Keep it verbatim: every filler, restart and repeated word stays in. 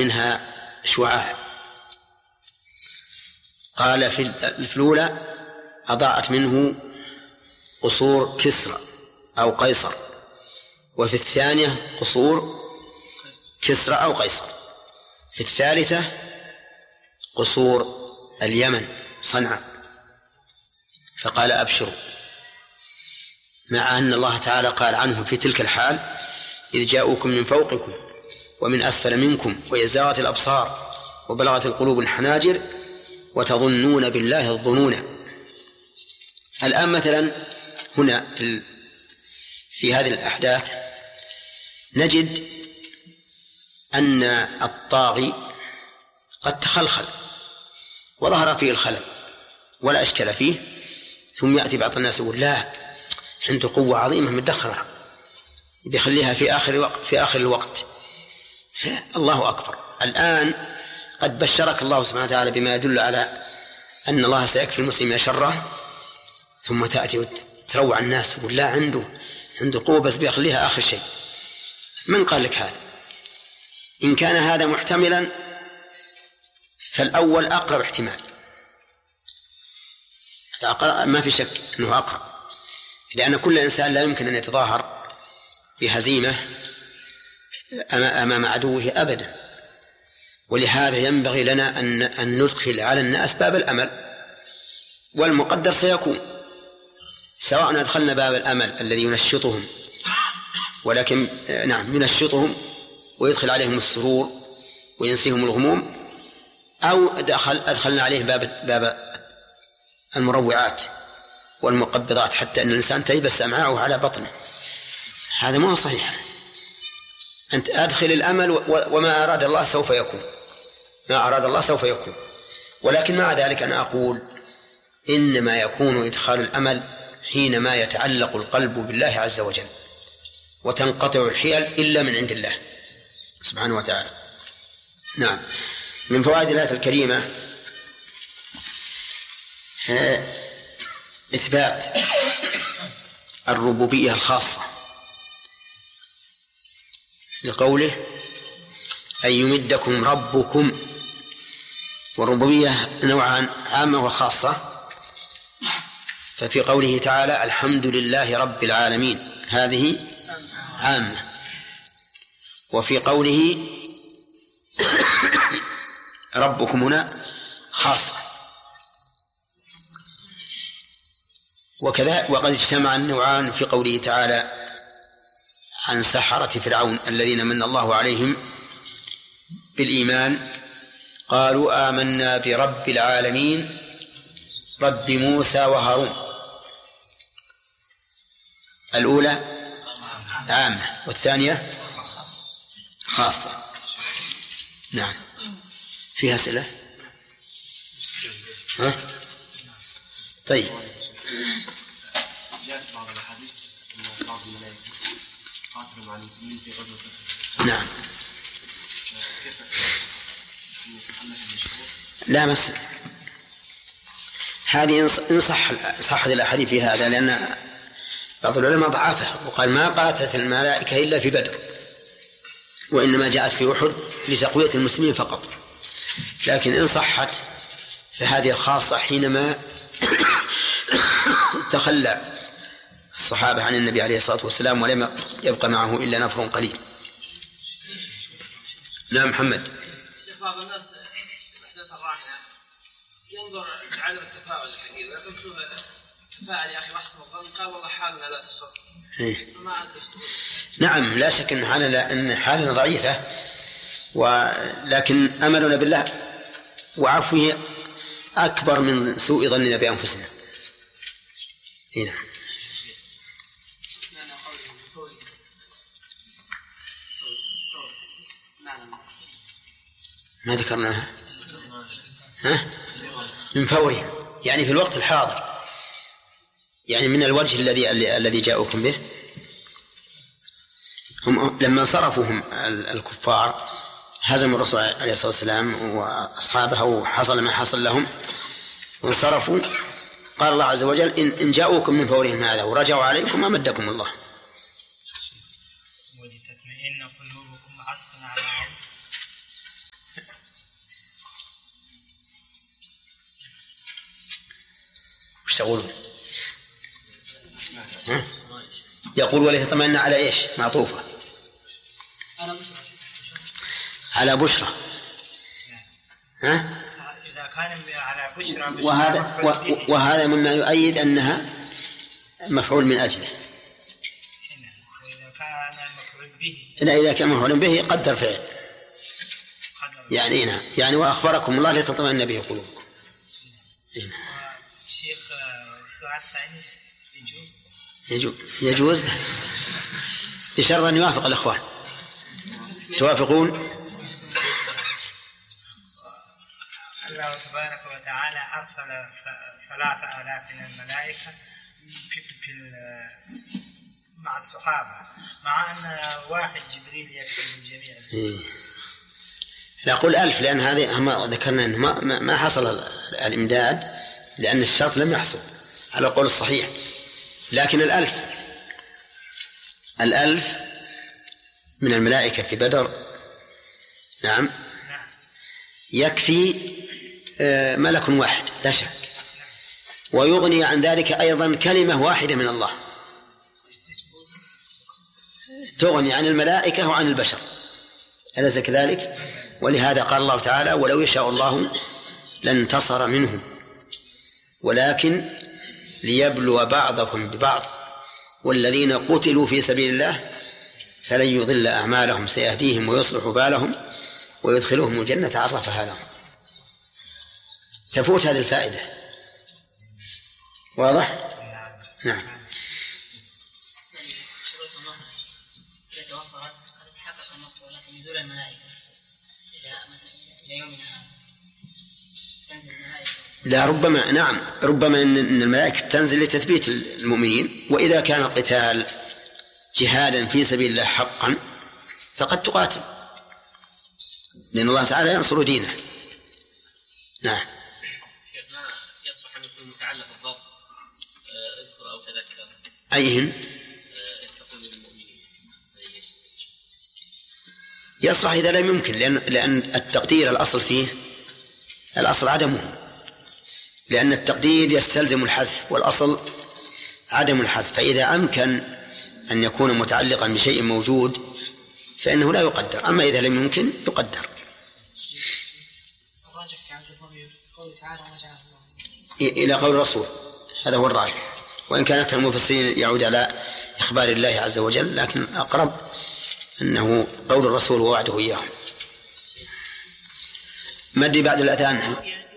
منها شعاع. قال في الأولى أضاءت منه قصور كسرى أو قيصر، وفي الثانية قصور كسرى أو قيصر، في الثالثة قصور اليمن صنعاء. فقال أبشروا، مع أن الله تعالى قال عنه في تلك الحال إذ جاءوكم من فوقكم ومن أسفل منكم وإذ زاغت الأبصار وبلغت القلوب الحناجر وتظنون بالله الظنون. الآن مثلا هنا في هذه الأحداث نجد أن الطاغي قد تخلخل وظهر فيه الخلل ولا أشكل فيه، ثم يأتي بعض الناس يقول لا، عنده قوة عظيمة مدخرة بيخليها في آخر وقت في آخر الوقت. الله أكبر. الآن قد بشرك الله سبحانه وتعالى بما يدل على أن الله سيكفي المسلم شره، ثم تأتي وتروع الناس تقول لا، عنده عنده قوة بس بيخليها آخر شيء. من قال لك هذا؟ إن كان هذا محتملا فالأول أقرب احتمال، ما في شك أنه أقرب، لأن كل إنسان لا يمكن أن يتظاهر بهزيمة أمام عدوه أبدا. ولهذا ينبغي لنا أن ندخل على الناس باب الأمل، والمقدر سيكون، سواء أدخلنا باب الأمل الذي ينشطهم، ولكن نعم ينشطهم ويدخل عليهم السرور وينسيهم الغموم، أو أدخل أدخلنا عليهم باب باب المروعات والمقبضات حتى أن الإنسان تيبس أمعاءه على بطنه. هذا ما هو صحيح. أنت أدخل الأمل، وما أراد الله سوف يكون، ما أراد الله سوف يكون. ولكن مع ذلك أنا أقول إنما يكون إدخال الأمل حينما يتعلق القلب بالله عز وجل وتنقطع الحيل إلا من عند الله سبحانه وتعالى. نعم. من فوائد الآية الكريمة إثبات الربوبية الخاصة لقوله أن يمدكم ربكم، والربوبية نوعان، عامة وخاصة. ففي قوله تعالى الحمد لله رب العالمين هذه عامة، وفي قوله ربكم هنا خاصة. وكذا وقد اجتمع النوعان في قوله تعالى عن سحرة فرعون الذين من الله عليهم بالإيمان قالوا آمنا برب العالمين رب موسى وهارون. الأولى عامة والثانية خاصة. نعم. فيها أسئلة؟ ها؟ طيب. جاءت بعض الأحاديث أن بعض الملائكة قاتلوا مع المسلمين في غزوة. نعم. لا مس هذه إن صح صح الأحاديث في هذا، لأن بعض العلماء ضعفها وقال ما قاتلت الملائكة إلا في بدر، وإنما جاءت في أحد لتقوية المسلمين فقط. لكن إن صحت فهذه خاصة حينما تخلى الصحابة عن النبي عليه الصلاة والسلام ولم يبقى معه إلا نفر قليل. لا محمد. بعض الناس الأحداث الراهنة ينظر لعدم التفاؤل الكثير، لكن تفاعل يا أخي واحسن الظن، قال والله حالنا لا تسر. إيه؟ نعم لا شك أن حالنا أن حالنا ضعيفة، ولكن أملنا بالله وعفوه أكبر من سوء ظننا بأنفسنا. هنا ما ذكرناها. ها؟ من فورهم يعني في الوقت الحاضر، يعني من الوجه الذي الذي جاءوكم به. هم لما انصرفوا هم الكفار هزموا الرسول عليه الصلاة والسلام وأصحابه وحصل ما حصل لهم وانصرفوا، قال الله عز وجل إن جاءوكم من فورهم هذا ورجعوا عليكم أمدكم الله. ولتطمئن قلوبكم عطفا على عون وش تقولون؟ ها؟ يقول ولتطمئن على إيش؟ معطوفة على بشرى. ها؟ إذا كان على بشرى وهذا وهذا مما يؤيد أنها مفعول من أجله. إذا كان مفعول به إلا إذا كان مفعول به قدر فعل يعني هنا يعني وأخبركم الله لتطمئن به قلوبكم. شيخ السؤال الثاني يجوز يجوز يجوز بشرط أن يوافق الإخوان. توافقون؟ الله تبارك وتعالى أرسل ثلاثة آلاف من الملائكة في في مع الصحابة مع أن واحد جبريل يكفي الجميع. إيه. نقول ألف لأن هذه ما ذكرنا أنه ما, ما حصل الإمداد لأن الشرط لم يحصل على القول الصحيح. لكن الألف الألف من الملائكة في بدر نعم يكفي ملك واحد لا شك، ويغني عن ذلك أيضا كلمة واحدة من الله تغني عن الملائكة وعن البشر، أليس كذلك؟ ولهذا قال الله تعالى ولو يشاء الله لانتصر منهم ولكن ليبلو بعضكم ببعض والذين قتلوا في سبيل الله فلن يضل أعمالهم سيهديهم ويصلح بالهم ويدخلهم الجنة عرفها لهم. تفوت هذه الفائدة. واضح؟ نعم. شروط النصر إذا توفرت قد تحقق النصر ولكن نزول الملائكة إلى مثلا إلى يومنا هذا تنزل الملائكة. لا ربما نعم ربما أن الملائكة تنزل لتثبيت المؤمنين، وإذا كان القتال جهادا في سبيل الله حقا فقد تقاتل لأن الله تعالى ينصر دينه. نعم. شيخ ما يصلح أن يكون متعلق الضبط اذكر أو تذكر أيهن تقول للمؤمنين يصلح إذا لم يمكن لأن, لأن التقدير الأصل فيه الأصل عدمه، لأن التقدير يستلزم الحذف والأصل عدم الحذف، فإذا أمكن أن يكون متعلقا بشيء موجود فإنه لا يقدر، أما إذا لم يمكن يقدر. الراجح في عبد الضمير قوله تعالى وما جعله إلى قول الرسول هذا هو الراجح، وإن كان أكثر المفسرين يعود على إخبار الله عز وجل، لكن أقرب أنه قول الرسول ووعده إياهم. مدي بعد الأذان.